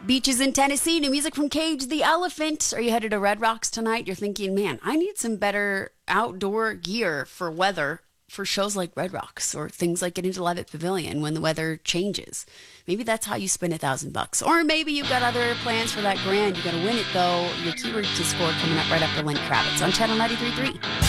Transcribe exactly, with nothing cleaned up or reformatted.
Beaches in Tennessee, new music from Cage the Elephant. Are you headed to Red Rocks tonight? You're thinking, man, I need some better outdoor gear for weather for shows like Red Rocks or things like getting to Levitt Pavilion when the weather changes. Maybe that's how you spend a thousand bucks. Or maybe you've got other plans for that grand. You got to win it though. Your keyword to score coming up right after Lenny Kravitz on Channel ninety-three point three.